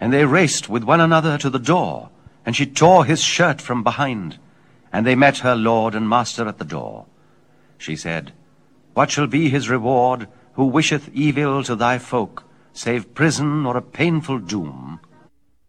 And they raced with one another to the door, and she tore his shirt from behind. And they met her lord and master at the door. She said, What shall be his reward, who wisheth evil to thy folk, save prison or a painful doom?